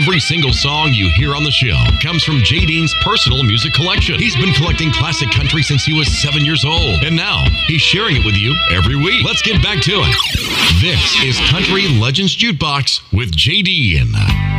Every single song you hear on the show comes from Jay Dean's personal music collection. He's been collecting classic country since he was 7 years old, and now he's sharing it with you every week. Let's get back to it. This is Country Legends Jukebox with Jay Dean.